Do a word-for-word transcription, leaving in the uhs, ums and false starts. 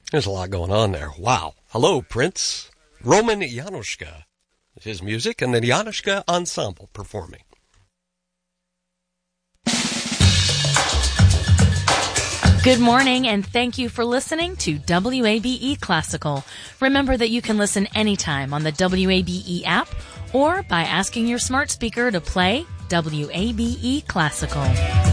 There's a lot going on there. Wow. Hello, Prince. Roman Yanushka. His music and the Yanushka Ensemble performing. Good morning, and thank you for listening to W A B E Classical. Remember that you can listen anytime on the W A B E app or by asking your smart speaker to play W A B E Classical.